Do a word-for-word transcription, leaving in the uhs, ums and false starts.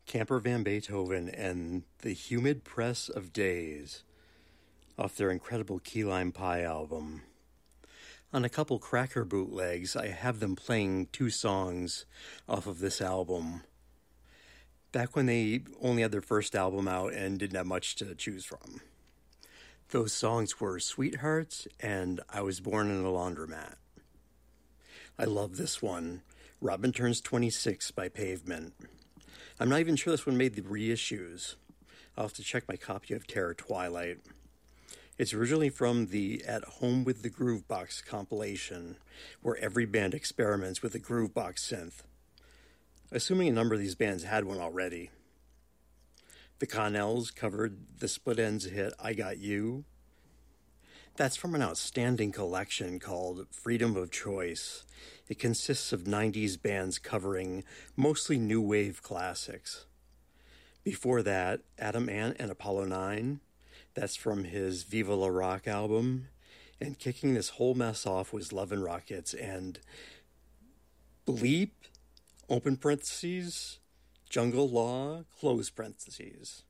Camper Van Beethoven and The Humid Press of Days off their incredible Key Lime Pie album. On a couple Cracker bootlegs, I have them playing two songs off of this album. Back when they only had their first album out and didn't have much to choose from. Those songs were Sweethearts and I Was Born in a Laundromat. I love this one, Robin Turns twenty-six by Pavement. I'm not even sure this one made the reissues. I'll have to check my copy of Terror Twilight. It's originally from the At Home with the Groovebox compilation, where every band experiments with a Groovebox synth. Assuming a number of these bands had one already. The Connells covered the Split Enz hit I Got You. That's from an outstanding collection called Freedom of Choice. It consists of nineties bands covering mostly new wave classics. Before that, Adam Ant and Apollo nine. That's from his Viva La Rock album. And kicking this whole mess off was Love and Rockets and Bleep, open parentheses, Jungle Law, close parentheses.